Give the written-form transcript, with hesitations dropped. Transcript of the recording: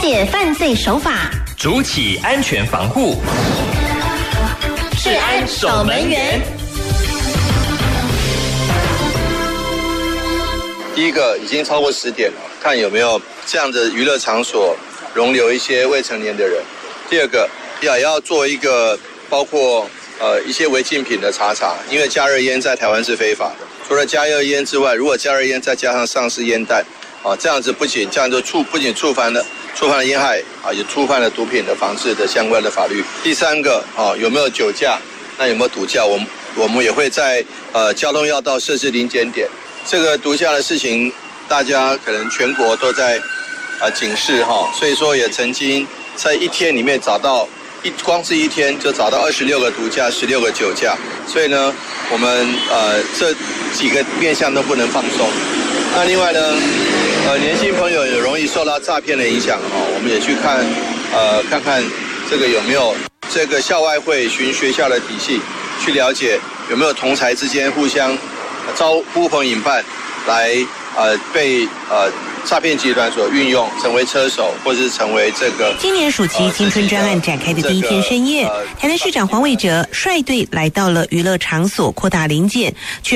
解犯罪手法， 筑起安全防护。 治安守门员。 第一个，已经超过10点了，看有没有这样的娱乐场所容留一些未成年的人。第二个，也要做一个包括一些违禁品的查，因为加热烟在台湾是非法的。除了加热烟之外，如果加热烟再加上上市烟弹，这样子不仅触犯了烟害也触犯了毒品的防治的相关的法律。第三个有没有酒驾？那有没有毒驾？我们也会在交通要道设置临检点。这个毒驾的事情，大家可能全国都在警示所以说也曾经在一天里面找到光是一天就找到26个毒驾，16个酒驾。所以呢，我们这几个面向都不能放松。那另外呢，年轻朋友也容易受到诈骗的影响我们也去看看这个有没有这个校外会循学校的体系，去了解有没有同侪之间互相呼朋引伴来被诈骗集团所运用，成为车手，或是成为这个。 今年暑期青春专案展开的第一天深夜，台南市长黄伟哲率队来到了娱乐场所扩大临检，